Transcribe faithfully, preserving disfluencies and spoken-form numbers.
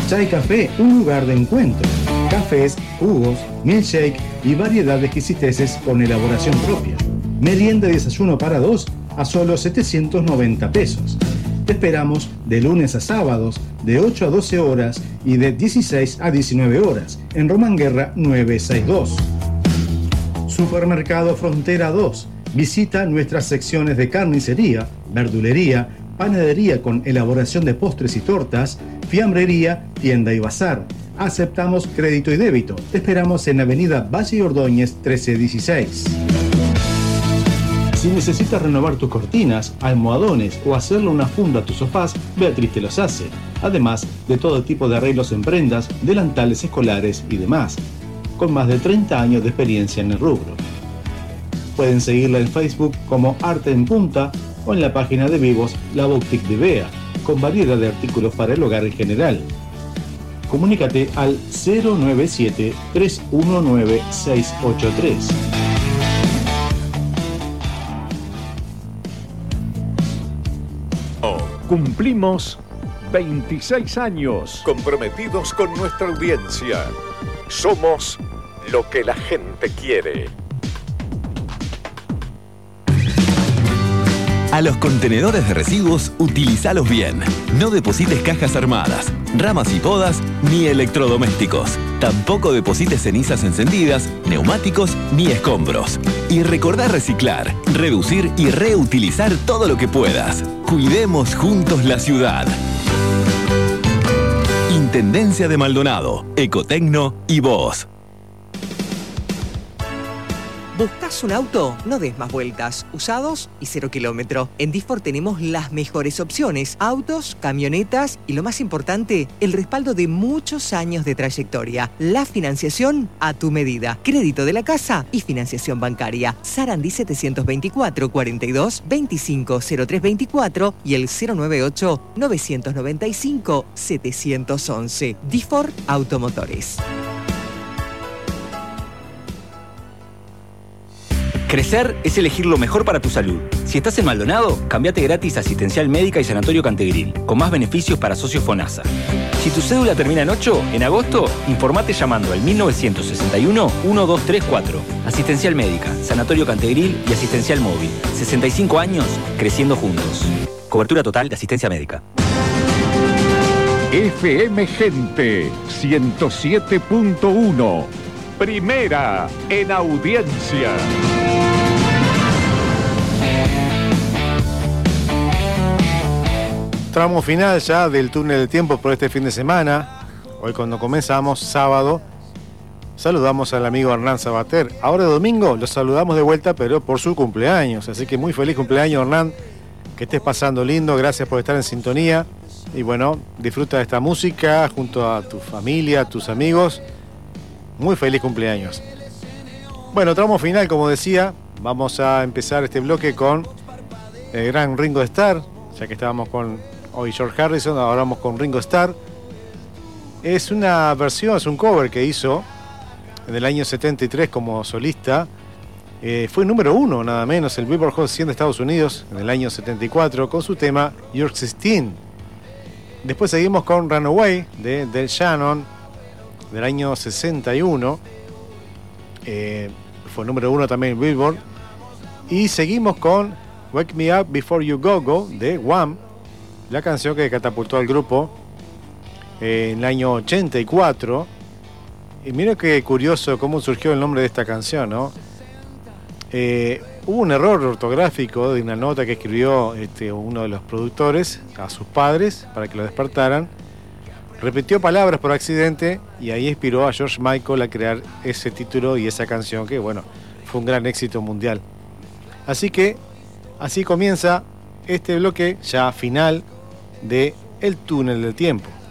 Chai Café, un lugar de encuentro. Cafés, jugos, milkshake y variedad de exquisiteces con elaboración propia. Merienda y desayuno para dos a solo setecientos noventa pesos. Te esperamos de lunes a sábados, de ocho a doce horas y de dieciséis a diecinueve horas, en Román Guerra novecientos sesenta y dos. Supermercado Frontera dos. Visita nuestras secciones de carnicería, verdulería, panadería con elaboración de postres y tortas, fiambrería, tienda y bazar. Aceptamos crédito y débito. Te esperamos en Avenida Valle Ordóñez trece dieciséis. Si necesitas renovar tus cortinas, almohadones o hacerle una funda a tus sofás, Beatriz te los hace. Además de todo tipo de arreglos en prendas, delantales escolares y demás. Con más de treinta años de experiencia en el rubro. Pueden seguirla en Facebook como Arte en Punta o en la página de Vivos La Boutique de Bea, con variedad de artículos para el hogar en general. Comunícate al cero nueve siete, tres uno nueve, seis ocho tres. Cumplimos veintiséis años. Comprometidos con nuestra audiencia. Somos lo que la gente quiere. A los contenedores de residuos, utilizalos bien. No deposites cajas armadas, ramas y podas, ni electrodomésticos. Tampoco deposites cenizas encendidas, neumáticos ni escombros. Y recordá reciclar, reducir y reutilizar todo lo que puedas. Cuidemos juntos la ciudad. Intendencia de Maldonado, Ecotecno y vos. ¿Buscas un auto? No des más vueltas. Usados y cero kilómetro. En Disfor tenemos las mejores opciones. Autos, camionetas y lo más importante, el respaldo de muchos años de trayectoria. La financiación a tu medida. Crédito de la casa y financiación bancaria. Sarandí setecientos veinticuatro, cuarenta y dos, veinticinco, cero tres veinticuatro y el cero noventa y ocho, novecientos noventa y cinco, setecientos once. Disfor Automotores. Crecer es elegir lo mejor para tu salud. Si estás en Maldonado, cambiate gratis a Asistencial Médica y Sanatorio Cantegril, con más beneficios para socios FONASA. Si tu cédula termina en ocho, en agosto, informate llamando al mil novecientos sesenta y uno, uno dos tres cuatro. Asistencial Médica, Sanatorio Cantegril y Asistencial Móvil. sesenta y cinco años, creciendo juntos. Cobertura total de asistencia médica. F M Gente ciento siete punto uno. Primera en audiencia. Tramo final ya del túnel del tiempo por este fin de semana. Hoy cuando comenzamos, sábado, saludamos al amigo Hernán Sabater. Ahora domingo lo saludamos de vuelta, pero por su cumpleaños. Así que muy feliz cumpleaños, Hernán. Que estés pasando lindo, gracias por estar en sintonía. Y bueno, disfruta de esta música junto a tu familia, a tus amigos. Muy feliz cumpleaños. Bueno, tramo final, como decía. Vamos a empezar este bloque con el gran Ringo Starr. Ya que estábamos con hoy George Harrison, ahora vamos con Ringo Starr. Es una versión, es un cover que hizo en el año setenta y tres como solista. Eh, fue número uno, nada menos, el Billboard Hot cien de Estados Unidos en el año setenta y cuatro con su tema You're sixteen. Después seguimos con Runaway de Del Shannon del año sesenta y uno. Eh, fue número uno también en Billboard. Y seguimos con Wake Me Up Before You Go Go de Wham, la canción que catapultó al grupo eh, en el año ochenta y cuatro. Y mira qué curioso cómo surgió el nombre de esta canción, ¿no? Eh, hubo un error ortográfico de una nota que escribió este, uno de los productores a sus padres para que lo despertaran. Repitió palabras por accidente y ahí inspiró a George Michael a crear ese título y esa canción que, bueno, fue un gran éxito mundial. Así que así comienza este bloque ya final de El Túnel del Tiempo.